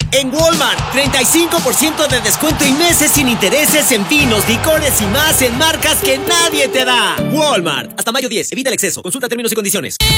En Walmart, 35% de descuento y meses sin intereses en vinos, licores y más en marcas que nadie te da. Walmart, hasta mayo 10. Evita el exceso. Consulta términos y condiciones.